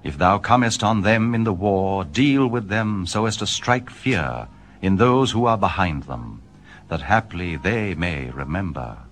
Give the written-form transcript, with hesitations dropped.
If thou comest on them in the war, deal with them so as to strike fear in those who are behind them, that haply they may remember.